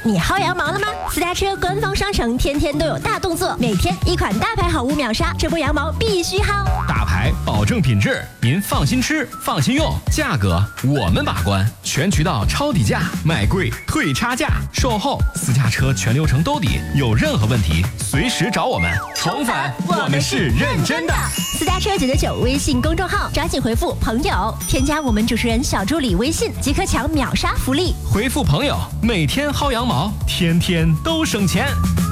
你薅羊毛了吗？私家车官方商城天天都有大动作，每天一款大牌好物秒杀，这波羊毛必须薅。 大牌保证品质，您放心吃，放心用，价格我们把关，全渠道抄底价，买贵退差价，售后私家车全流程兜底，有任何问题随时找我们。重返，我们是认真的。 私家车999微信公众号，抓紧回复朋友，添加我们主持人小助理微信，即可抢秒杀福利。 回复朋友，每天薅羊毛，天天都省钱。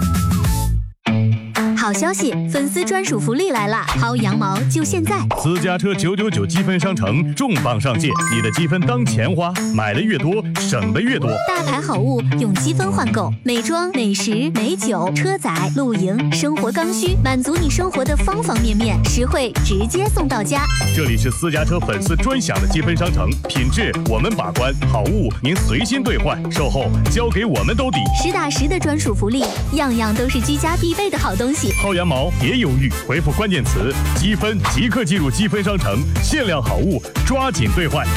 好消息，粉丝专属福利来啦！薅羊毛就现在！ 私家车999积分商城重磅上线，你的积分当钱花，买的越多，省的越多。 大牌好物用积分换购，美妆、美食、美酒、车载、露营、生活刚需，满足你生活的方方面面，实惠直接送到家。 这里是私家车粉丝专享的积分商城，品质我们把关，好物您随心兑换，售后交给我们兜底， 实打实的专属福利，样样都是居家必备的好东西。 薅羊毛别犹豫，回复关键词积分即刻进入积分商城，限量好物抓紧兑换。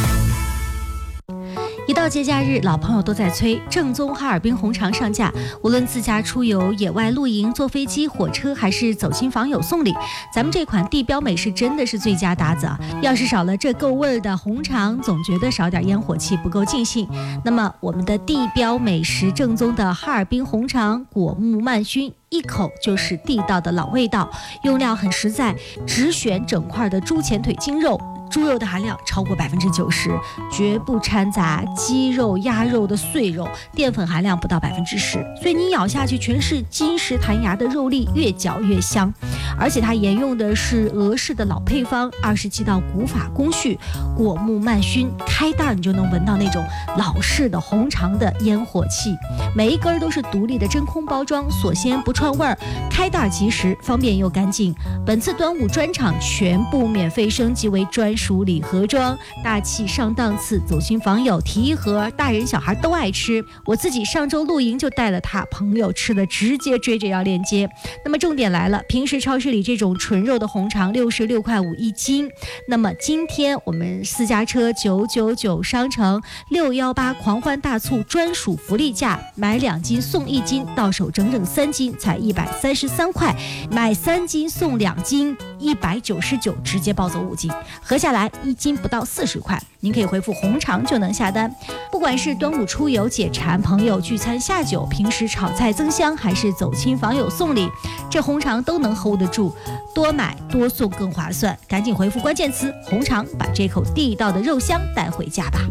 一到节假日，老朋友都在催正宗哈尔滨红肠上架。无论自驾出游、野外露营、坐飞机、火车，还是走亲访友送礼，咱们这款地标美食真的是最佳搭子啊！要是少了这够味儿的红肠，总觉得少点烟火气不够尽兴。那么我们的地标美食正宗的哈尔滨红肠果木慢熏，一口就是地道的老味道，用料很实在，只选整块的猪前腿筋肉。猪肉的含量超过90%，绝不掺杂鸡肉、鸭肉的碎肉，淀粉含量不到10%，所以你咬下去全是金石弹牙的肉粒，越嚼越香。而且它沿用的是俄式的老配方，27道古法工序，果木慢熏，开袋你就能闻到那种老式的红肠的烟火气。每一根都是独立的真空包装，锁鲜不串味儿，开袋即食，方便又干净。本次端午专场全部免费升级为专属礼盒装，大气上档次，走亲访友提一盒，大人小孩都爱吃。我自己上周露营就带了它，朋友吃的直接追着要链接。那么重点来了，平时超市里这种纯肉的红肠66.5块一斤，那么今天我们私家车999商城618狂欢大促专属福利价，买2斤送1斤，到手整整3斤才133块，买3斤送2斤199，直接抱走5斤，合下来1斤不到40块，您可以回复红肠就能下单。不管是端午出游解馋、朋友聚餐下酒、平时炒菜增香，还是走亲访友送礼，这红肠都能 hold 得住，多买多送更划算。赶紧回复关键词红肠，把这口地道的肉香带回家吧。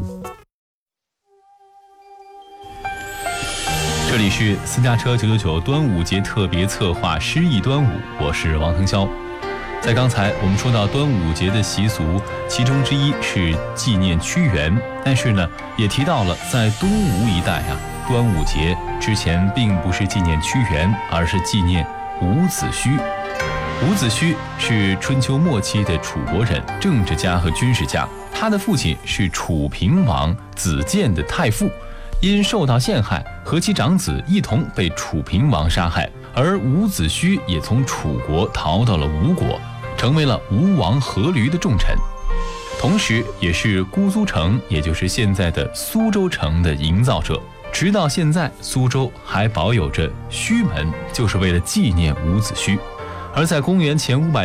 这里是私家车999端午节特别策划诗意端午，我是王腾霄。在刚才我们说到端午节的习俗，其中之一是纪念屈原，但是呢，也提到了在东吴一带啊，端午节之前并不是纪念屈原，而是纪念伍子胥。伍子胥是春秋末期的楚国人，政治家和军事家，他的父亲是楚平王子建的太傅，因受到陷害，和其长子一同被楚平王杀害，而伍子胥也从楚国逃到了吴国，成为了吴王阖闾的重臣，同时也是姑苏城，也就是现在的苏州城的营造者。直到现在，苏州还保有着胥门，就是为了纪念伍子胥。而在公元前500